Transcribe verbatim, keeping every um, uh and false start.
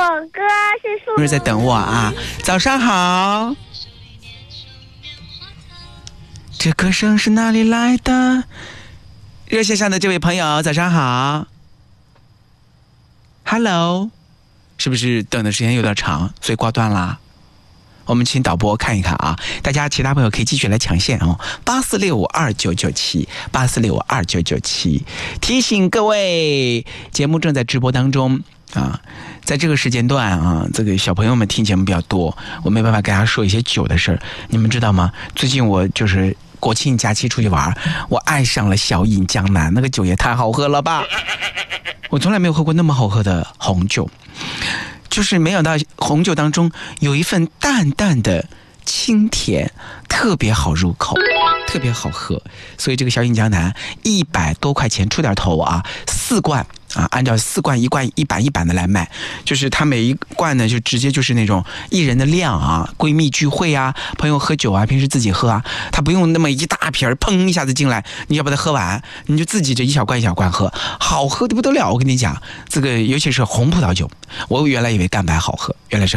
哥是树。 不是在等我啊？早上好。这歌声是哪里来的？热线上的这位朋友，早上好。Hello， 是不是等的时间有点长，所以挂断啦？我们请导播看一看啊，大家其他朋友可以继续来抢线哦，八四六五二九九七，八四六五二九九七。提醒各位，节目正在直播当中啊，在这个时间段啊，这个小朋友们听节目比较多，我没办法给大家说一些酒的事儿，你们知道吗？最近我就是国庆假期出去玩，我爱上了小饮江南，那个酒也太好喝了吧！我从来没有喝过那么好喝的红酒。就是没想到红酒当中有一份淡淡的清甜，特别好入口，特别好喝。所以这个小饮江南一百多块钱出点头啊，四罐啊，按照四罐一罐一板一板的来卖，就是它每一罐呢就直接就是那种一人的量啊，闺蜜聚会啊，朋友喝酒啊，平时自己喝啊，它不用那么一大瓶砰一下子进来，你要把它喝完，你就自己这一小罐一小罐喝，好喝的不得了。我跟你讲，这个尤其是红葡萄酒，我原来以为干白好喝，